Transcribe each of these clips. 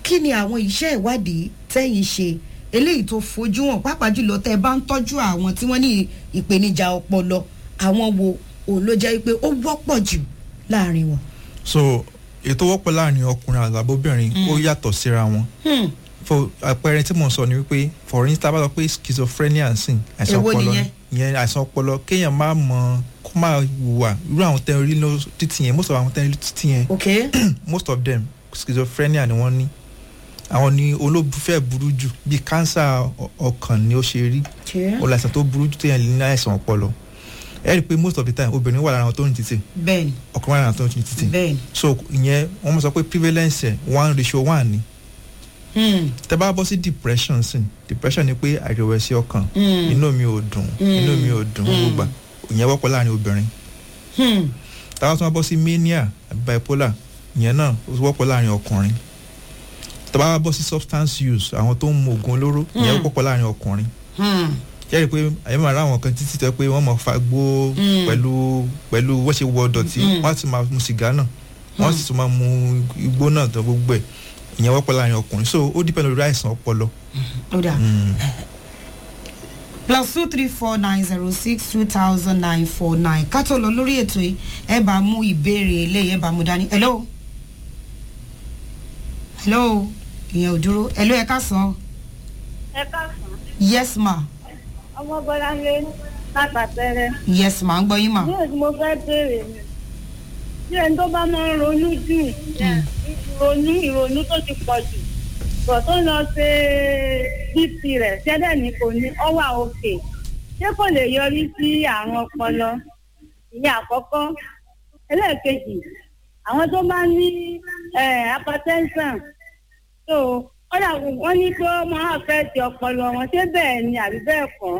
kí ni àwọn iṣẹ́ ìwádìí tẹ́yìn ṣe eléyìí tó fojú hàn pàápàá jùlọ tẹ́ bá ń tọ́jú àwọn tí wọ́n ní ìpèníjà ọpọlọ àwọn wo òun ló jẹ́ pé ó wọ́pọ̀ jù láàrin wọn. so ètò wọ́pọ̀ láàrin ọkùnrin àgbàbóbìnrin ó yàtọ̀ síra wọn. for àpẹẹrẹ tí mo sọ ni wípé for instance bá sọ pé schizophrenia ń sìn àìsàn ọpọlọ ìyẹn àìsàn ọpọlọ kéèyàn máa mọ kó máa wùwà irú àwọn tẹ́ orí lọ títì yẹn most of àwọn tẹ́ orí títì yẹn most of them schizophrenia ni wọ́n ní àwọn ni olóbùfẹ́ burú jù bí cancer ọkàn ni ó ṣe rí ọ̀làìsàn tó burú jù téèyàn lè ní àìsàn ọpọlọ ẹ rí i pé most of the time obìnrin wà lára àwọn tó ń títì ọkùnrin wà lára àwọn tó ń títì so ìyẹn wọ́n mọ̀ sọ pé prevalence 1:1 ni tẹ́ bá bọ́ sí depression ni pé àìrẹ̀wẹ̀sì ọkàn inú mi ò dùn gbogbo ìyẹn wọ́pọ̀ láàrin obìnrin tá bá tún bọ́ sí mania àbí bipolar ìyẹn náà ó wọ́pọ̀ láàrin ọkùnrin tá bá bọ́ sí substance use àwọn tó ń mu oògùn olóró ìyẹn wọ́pọ̀ láàrin ọkùnrin jẹ́rìí pé àyè máa rá àwọn kan títí tẹ́ pé wọ́n máa fagbó pẹ̀lú wọ́n ṣe wọ ọ̀dọ̀tí wọ́n sì máa mu sìgá náà wọ́n sì tún máa mu igbó náà tó gbogbo ẹ̀ ìyẹn wọ́pọ̀ láàrin ọkùnrin so ó dípẹ́ lórí àìsàn ọpọlọ. ó dà +23490620949 ká tó lọ lórí ètò yìí ẹ bá mú ìbéèrè eléyìí ẹ bá mú dání. hello ìyẹn ò dúró hello ẹ ká sàn. yes ma. ọmọ Bọ́láńlé látàtẹ́rẹ́. yes ma ń gbọ́ yín ma. yóò tí mo fẹ́ béèrè mi bí ẹni tó bá máa ń ronú jù ìrònú tó ti pọ̀ jù bọ̀ tó lọ ṣe bp rẹ̀ ṣẹ́dẹ̀ ní kò ní ó wà òkè ṣé kò lè yọrí sí àrùn ọpọlọ ìyẹn àkọ́kọ́. ẹlẹ́ẹ̀kejì àwọn tó bá ní hypertension so wọ́n ní pé ó máa fẹ́ ti ọpọlọ wọn ṣé bẹ́ẹ̀ ni àbí bẹ́ẹ̀ kọ́.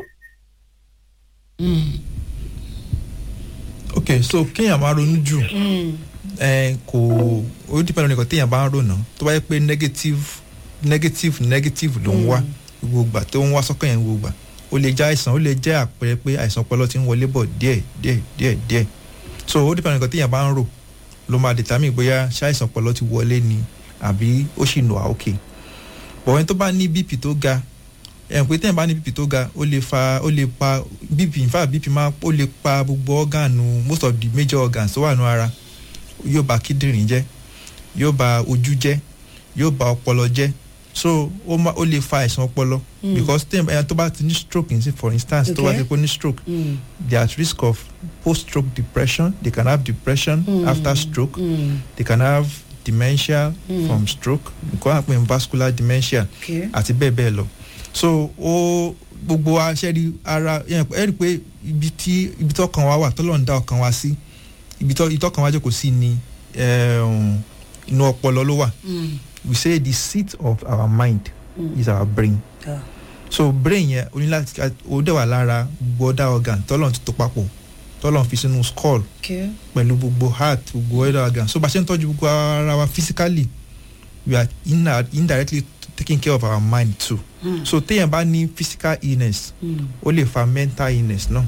ok so kéèyàn máa ronú jù kò ó dípẹ́ lórí nǹkan téèyàn bá ń rònà tó bá yẹ pé negative ló ń wá gbogbo tó ń wá sọ́kàn yẹn gbogbo ó lè jẹ́ àìsàn ó lè jẹ́ àpẹẹrẹ pé àìsàn ọpọlọ ti ń wọlé bọ̀ díẹ̀ so ó dípẹ́ lórí nǹkan téèyàn bá ń rò ló máa determine bóyá ṣé àìsàn ọpọlọ ti wọlé ni àbí ó sì nù á òkè bọ̀ ẹni tó bá ní bp tó ga pé téèyàn bá ní bp tó ga ó lè pa bp in fact bp máa ó lè pa gbogbo organ most of the major organs tó wà nù ara yóò bà kíndìnrín jẹ́ yóò bà ojú jẹ́ yóò bà ọpọlọ jẹ́ so ó lè fa àìsàn ọpọlọ because téèyàn tó bá ti ní stroke for instance tó bá ti kó ní stroke they are at risk of post-stroke depression they can have depression after stroke they can have dementia from stroke nǹkan àpè vascular dementia àti bẹ́ẹ̀ bẹ́ẹ̀ lọ so ó gbogbo aṣẹ́rí ara ẹ rí i pé ibi tó ọkàn wa wà tọ́lọ́ ń dá ọkàn wa sí ibi tó ọkàn wa jókòó sí ni inú ọpọlọ ló wà we say the seat of our mind is our brain so brain yẹn ó ní láti ó dẹ̀ wà lára gbogbo other organ tọ́lọ́ ti tó papọ̀ tọ́lọ́ fi sínú skull pẹ̀lú gbogbo heart gbogbo other organ so bá ṣe ń tọ́jú gbogbo ara wa physically we are indirectly taking care of our mind too so téèyàn bá ní physical illness ó lè fa mental illness náà.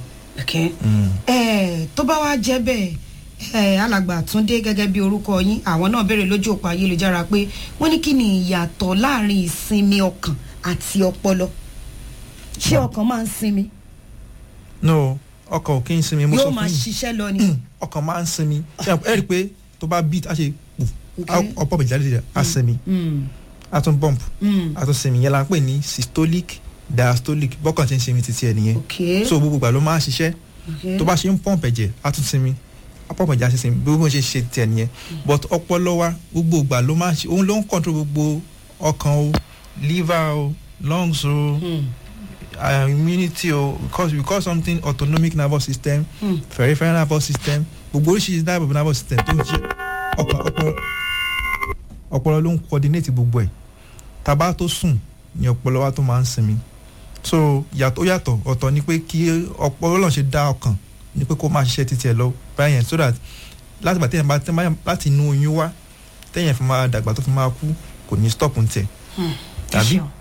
tó bá wá jẹ́ bẹ́ẹ̀ alàgbà Túndé gẹ́gẹ́ bí orúkọ yín àwọn náà béèrè lójú òpó ayélujára pé wọ́n ní kí ni ìyàtọ̀ láàrin ìsinmi ọkàn àti ọpọlọ ṣé ọkàn máa ń sinmi. no ọkàn ò kí ń sinmi. yóò máa ṣiṣẹ́ lọ ni. ọkàn máa ń sinmi ẹ rí i pé tó bá beat á ṣe ọ̀pọ̀ méjìlá á sinmi á tún bump á tún sinmi yẹn la ń pè ní systolic diastolic bọ́kàn tí ń sinmi títí ẹ̀ nìyẹn so gbogbo ìgbà ló máa ń ṣiṣẹ́ tó bá ṣe ń pump ẹ̀jẹ̀ á tún sinmi apọ̀pọ̀ ìjà ṣe sinmi gbogbo ṣe ṣe tiẹ̀ nìyẹn but ọpọlọ wa gbogbo ìgbà ló máa ń ṣe òun ló ń control gbogbo ọkàn o liver o lungs o immunity o because we call something autonomic nervous system peripheral nervous system gbogbo oríṣiríṣi type of nervous system tó ń ṣe ọpọlọ ló ń coordinate gbogbo ẹ̀ tàbá tó sùn ni ọpọlọ wa tó máa ń sinmi so yàtọ̀ ọ̀tọ̀ ni pé kí ọpọlọ náà ṣe dá ọkàn ni pé kó máa ṣiṣẹ́ títí ẹ̀ lọ báyẹn so that láti bá téèyàn bá láti inú oyún wá téèyàn fi máa dàgbà tó fi máa kú kò ní stop ń tẹ̀ tàbí